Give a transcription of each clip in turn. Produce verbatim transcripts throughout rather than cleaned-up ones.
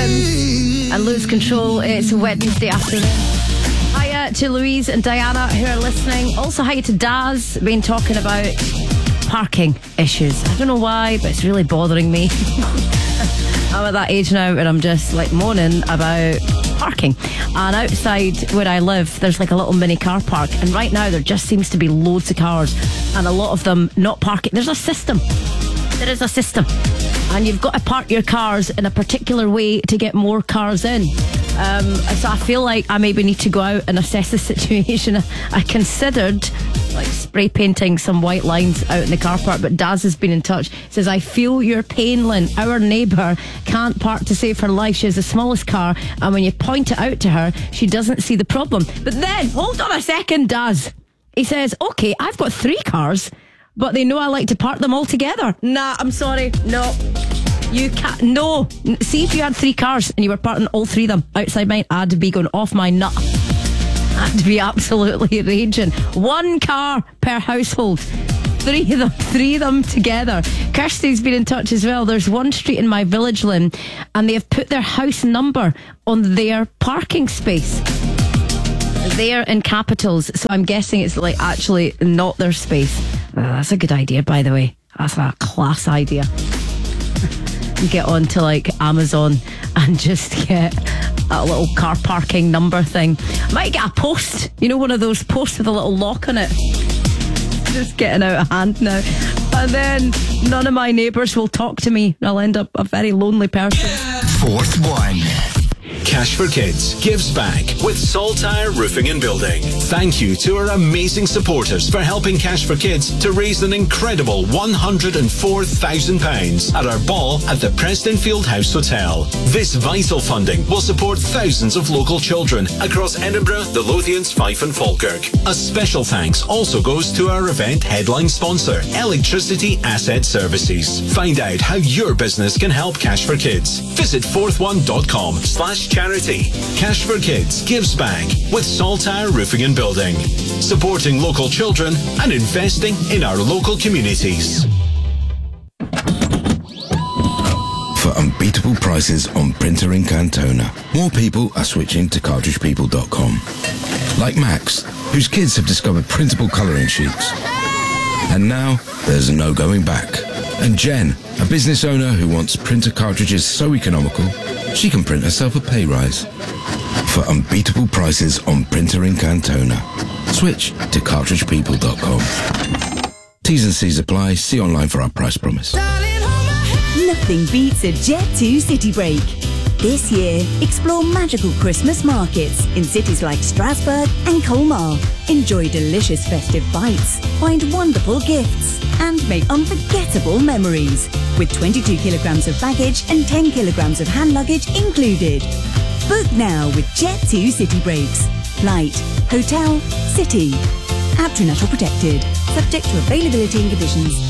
Evans and Lose Control. It's Wednesday afternoon. Hiya to Louise and Diana who are listening. Also hiya to Daz, been talking about parking issues. I don't know why, but it's really bothering me. I'm at that age now and I'm just like moaning about parking. And outside where I live, there's like a little mini car park, and right now there just seems to be loads of cars and a lot of them not parking. There's a system. There is a system. And you've got to park your cars in a particular way to get more cars in. Um, so I feel like I maybe need to go out and assess the situation. I considered like spray painting some white lines out in the car park, but Daz has been in touch. Says, I feel your pain, Lynn. Our neighbour can't park to save her life. She has the smallest car, and when you point it out to her, she doesn't see the problem. But then, hold on a second, Daz. He says, okay, I've got three cars, but they know I like to park them all together. Nah, I'm sorry. No. You can't. No. See, if you had three cars and you were parking all three of them outside mine, I'd be going off my nut. I'd be absolutely raging. One car per household. Three of them, three of them together. Kirsty's been in touch as well. There's one street in my village, Lynn, and they have put their house number on their parking space. They're in capitals, so I'm guessing it's like actually not their space. Oh, that's a good idea, by the way. That's a class idea. Get on to like Amazon and just get that little car parking number thing. Might get a post, you know, one of those posts with a little lock on it. Just getting out of hand now. And then none of my neighbours will talk to me. I'll end up a very lonely person. Fourth one. Cash for Kids gives back with Saltire Roofing and Building. Thank you to our amazing supporters for helping Cash for Kids to raise an incredible one hundred four thousand pounds at our ball at the Prestonfield House Hotel. This vital funding will support thousands of local children across Edinburgh, the Lothians, Fife and Falkirk. A special thanks also goes to our event headline sponsor, Electricity Asset Services. Find out how your business can help Cash for Kids. Visit fourth one dot com slash charity. Cash for Kids gives back with Saltire Roofing and Building, supporting local children and investing in our local communities. For unbeatable prices on printer ink and toner, more people are switching to cartridge people dot com. Like Max, whose kids have discovered printable colouring sheets. And now there's no going back. And Jen, a business owner who wants printer cartridges so economical, she can print herself a pay rise. For unbeatable prices on printer ink and toner, switch to cartridge people dot com. T's and C's apply. See online for our price promise. Nothing beats a Jet two city break. This year, explore magical Christmas markets in cities like Strasbourg and Colmar. Enjoy delicious festive bites, find wonderful gifts, and make unforgettable memories. With twenty-two kilograms of baggage and ten kilograms of hand luggage included. Book now with Jet two City Breaks. Flight, hotel, city. Aptronet or protected. Subject to availability and conditions.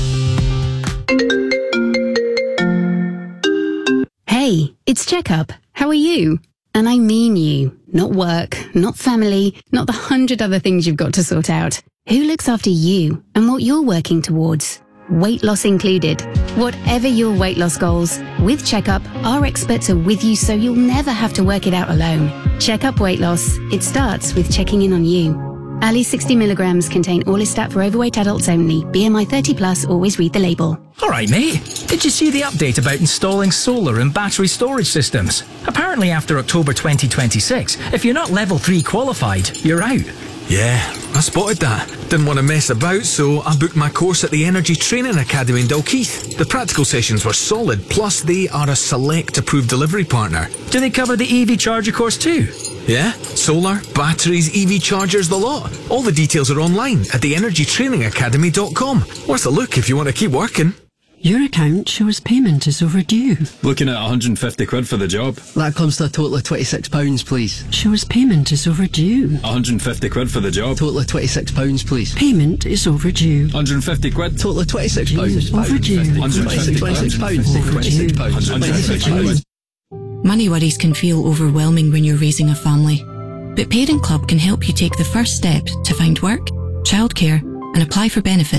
Hey, it's Checkup. How are you? And I mean you. Not work, not family, not the hundred other things you've got to sort out. Who looks after you and what you're working towards? Weight loss included. Whatever your weight loss goals, with Checkup, our experts are with you so you'll never have to work it out alone. Checkup Weight Loss. It starts with checking in on you. Ali sixty milligrams contain Orlistat for overweight adults only. B M I thirty plus, always read the label. Alright mate, did you see the update about installing solar and battery storage systems? Apparently after October twenty twenty-six, if you're not level three qualified, you're out. Yeah, I spotted that. Didn't want to mess about, so I booked my course at the Energy Training Academy in Dalkeith. The practical sessions were solid, plus they are a select approved delivery partner. Do they cover the E V charger course too? Yeah, solar, batteries, E V chargers, the lot. All the details are online at the energy training academy dot com. Worth a look if you want to keep working. Your account shows payment is overdue. Looking at one hundred fifty quid for the job. That comes to a total of twenty-six pounds, please. Shows payment is overdue. one hundred fifty quid for the job. Total of twenty-six pounds, please. Payment is overdue. one hundred fifty quid. Total of twenty-six pounds. Overdue. one hundred fifty pounds. twenty-six pounds. twenty-six pounds. Money worries can feel overwhelming when you're raising a family. But Parent Club can help you take the first step to find work, childcare, and apply for benefits.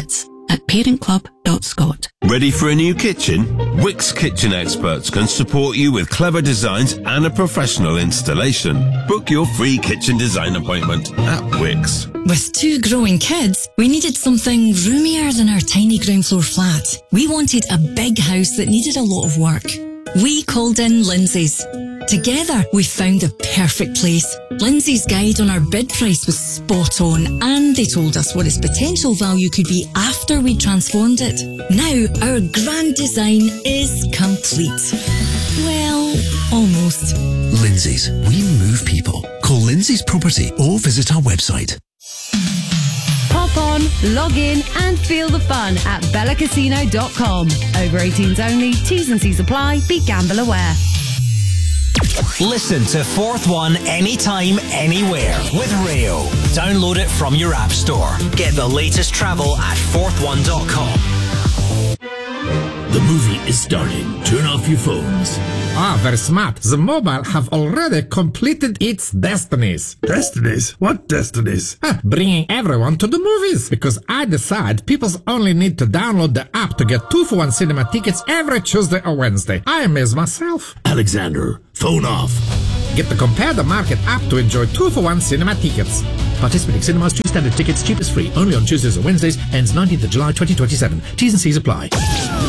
at parent club dot scot. Ready for a new kitchen? Wix Kitchen Experts can support you with clever designs and a professional installation. Book your free kitchen design appointment at Wix. With two growing kids, we needed something roomier than our tiny ground floor flat. We wanted a big house that needed a lot of work. We called in Lindsay's. Together, we found the perfect place. Lindsay's guide on our bid price was spot on, and they told us what its potential value could be after we transformed it. Now, our grand design is complete. Well, almost. Lindsay's. We move people. Call Lindsay's Property or visit our website. Pop on, log in and feel the fun at bella casino dot com. Over eighteens only, T's and C's apply, be gamble aware. Listen to Fourth One anytime, anywhere with Rayo. Download it from your app store. Get the latest travel at fourth one dot com. The movie is starting. Turn off your phones. Ah, very smart. The mobile have already completed its destinies. Destinies? What destinies? Ah, bringing everyone to the movies. Because I decide people only need to download the app to get two for one cinema tickets every Tuesday or Wednesday. I amaze myself. Alexander, phone off. Get the Compare the Market app to enjoy two for one cinema tickets. Participating cinemas, two standard tickets, cheapest free. Only on Tuesdays or Wednesdays. Ends nineteenth of July twenty twenty-seven. T's and C's apply.